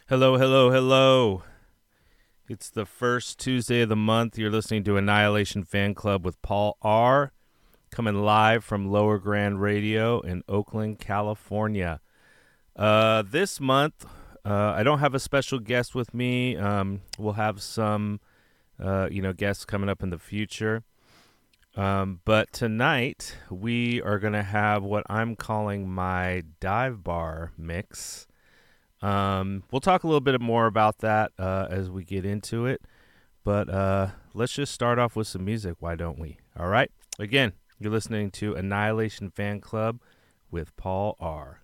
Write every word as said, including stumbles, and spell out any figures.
Hello, hello, hello. It's the first Tuesday of the month. You're listening to Annihilation Fan Club with Paul R. Coming live from Lower Grand Radio in Oakland, California. Uh, this month, uh, I don't have a special guest with me. Um, we'll have some, uh, you know, guests coming up in the future. Um, but tonight, we are going to have what I'm calling my dive bar mix. Um, we'll talk a little bit more about that uh, as we get into it. But uh, let's just start off with some music. Why don't we? All right. Again, you're listening to Annihilation Fan Club with Paul R.